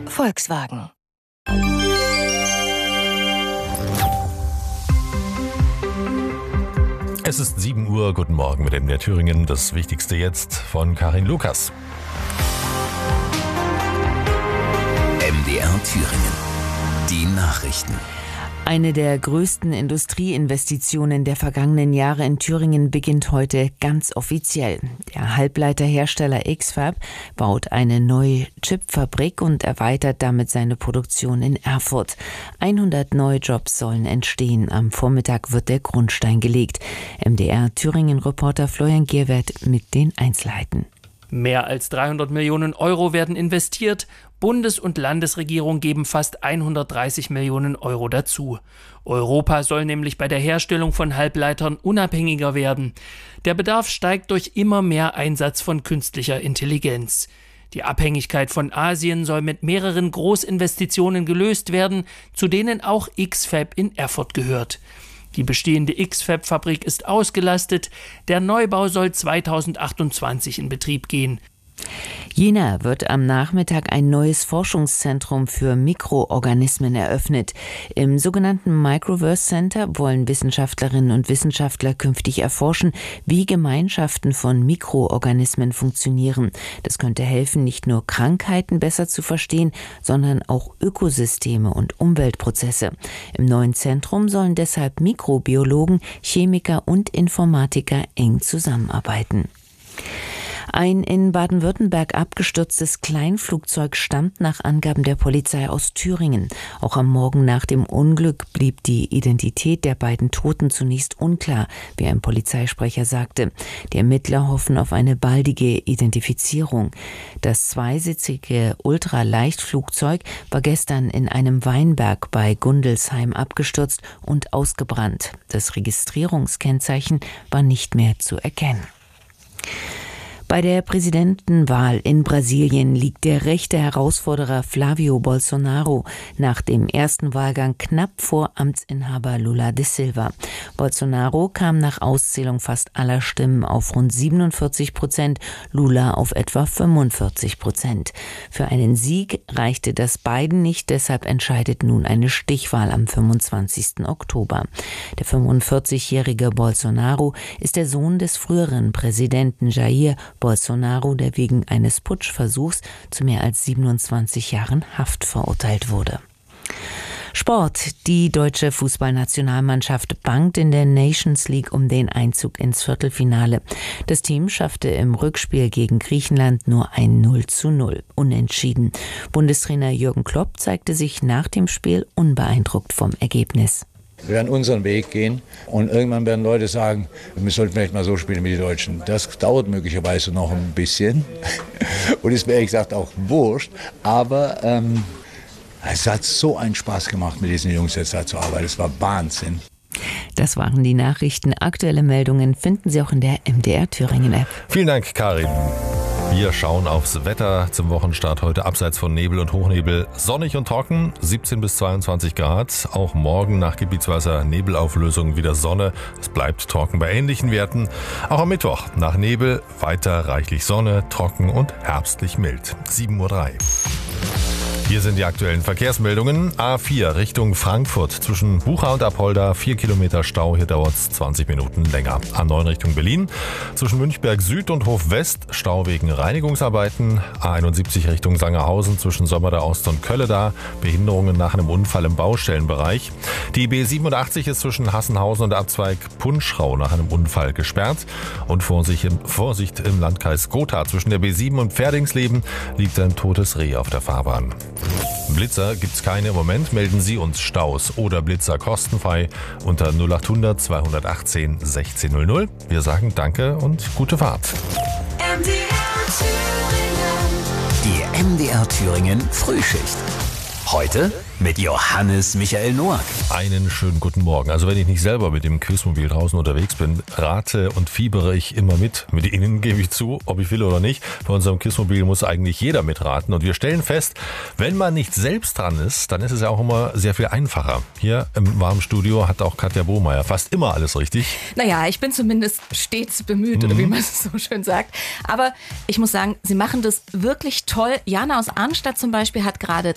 Volkswagen. Es ist 7 Uhr, guten Morgen mit MDR Thüringen. Das Wichtigste jetzt von Karin Lukas. MDR Thüringen. Die Nachrichten. Eine der größten Industrieinvestitionen der vergangenen Jahre in Thüringen beginnt heute ganz offiziell. Der Halbleiterhersteller X-FAB baut eine neue Chipfabrik und erweitert damit seine Produktion in Erfurt. 100 neue Jobs sollen entstehen. Am Vormittag wird der Grundstein gelegt. MDR Thüringen-Reporter Florian Gierwert mit den Einzelheiten. Mehr als 300 Millionen Euro werden investiert. Bundes- und Landesregierung geben fast 130 Millionen Euro dazu. Europa soll nämlich bei der Herstellung von Halbleitern unabhängiger werden. Der Bedarf steigt durch immer mehr Einsatz von künstlicher Intelligenz. Die Abhängigkeit von Asien soll mit mehreren Großinvestitionen gelöst werden, zu denen auch X-FAB in Erfurt gehört. Die bestehende X-FAB-Fabrik ist ausgelastet. Der Neubau soll 2028 in Betrieb gehen. Jena wird am Nachmittag ein neues Forschungszentrum für Mikroorganismen eröffnet. Im sogenannten Microverse Center wollen Wissenschaftlerinnen und Wissenschaftler künftig erforschen, wie Gemeinschaften von Mikroorganismen funktionieren. Das könnte helfen, nicht nur Krankheiten besser zu verstehen, sondern auch Ökosysteme und Umweltprozesse. Im neuen Zentrum sollen deshalb Mikrobiologen, Chemiker und Informatiker eng zusammenarbeiten. Ein in Baden-Württemberg abgestürztes Kleinflugzeug stammt nach Angaben der Polizei aus Thüringen. Auch am Morgen nach dem Unglück blieb die Identität der beiden Toten zunächst unklar, wie ein Polizeisprecher sagte. Die Ermittler hoffen auf eine baldige Identifizierung. Das zweisitzige Ultraleichtflugzeug war gestern in einem Weinberg bei Gundelsheim abgestürzt und ausgebrannt. Das Registrierungskennzeichen war nicht mehr zu erkennen. Bei der Präsidentenwahl in Brasilien liegt der rechte Herausforderer Flávio Bolsonaro nach dem ersten Wahlgang knapp vor Amtsinhaber Lula da Silva. Bolsonaro kam nach Auszählung fast aller Stimmen auf rund 47%, Lula auf etwa 45%. Für einen Sieg reichte das beiden nicht, deshalb entscheidet nun eine Stichwahl am 25. Oktober. Der 45-jährige Bolsonaro ist der Sohn des früheren Präsidenten Jair Bolsonaro, der wegen eines Putschversuchs zu mehr als 27 Jahren Haft verurteilt wurde. Sport. Die deutsche Fußballnationalmannschaft bangt in der Nations League um den Einzug ins Viertelfinale. Das Team schaffte im Rückspiel gegen Griechenland nur ein 0:0, unentschieden. Bundestrainer Jürgen Klopp zeigte sich nach dem Spiel unbeeindruckt vom Ergebnis. Wir werden unseren Weg gehen und irgendwann werden Leute sagen, wir sollten vielleicht mal so spielen wie die Deutschen. Das dauert möglicherweise noch ein bisschen und ist mir ehrlich gesagt auch wurscht, aber es hat so einen Spaß gemacht, mit diesen Jungs jetzt da zu arbeiten. Es war Wahnsinn. Das waren die Nachrichten. Aktuelle Meldungen finden Sie auch in der MDR Thüringen App. Vielen Dank, Karin. Wir schauen aufs Wetter zum Wochenstart heute. Abseits von Nebel und Hochnebel sonnig und trocken, 17 bis 22 Grad. Auch morgen nach gebietsweiser Nebelauflösung wieder Sonne. Es bleibt trocken bei ähnlichen Werten. Auch am Mittwoch nach Nebel weiter reichlich Sonne, trocken und herbstlich mild. 7:03 Uhr. Hier sind die aktuellen Verkehrsmeldungen. A4 Richtung Frankfurt zwischen Bucha und Apolda 4 Kilometer Stau. Hier dauert es 20 Minuten länger. A9 Richtung Berlin zwischen Münchberg Süd und Hof West Stau wegen Reinigungsarbeiten. A71 Richtung Sangerhausen zwischen Sömmerda Ost und Kölleda Behinderungen nach einem Unfall im Baustellenbereich. Die B87 ist zwischen Hassenhausen und Abzweig Punschrau nach einem Unfall gesperrt. Und Vorsicht im Landkreis Gotha zwischen der B7 und Pferdingsleben liegt ein totes Reh auf der Fahrbahn. Blitzer gibt's keine im Moment. Melden Sie uns Staus oder Blitzer kostenfrei unter 0800 218 1600. Wir sagen Danke und gute Fahrt. Die MDR Thüringen Frühschicht. Heute mit Johannes Michael Noack. Einen schönen guten Morgen. Also wenn ich nicht selber mit dem Quizmobil draußen unterwegs bin, rate und fiebere ich immer mit. Mit Ihnen gebe ich zu, ob ich will oder nicht. Bei unserem Quizmobil muss eigentlich jeder mitraten. Und wir stellen fest, wenn man nicht selbst dran ist, dann ist es ja auch immer sehr viel einfacher. Hier im warmen Studio hat auch Katja Bohmeier fast immer alles richtig. Naja, ich bin zumindest stets bemüht, oder wie man es so schön sagt. Aber ich muss sagen, Sie machen das wirklich toll. Jana aus Arnstadt zum Beispiel hat gerade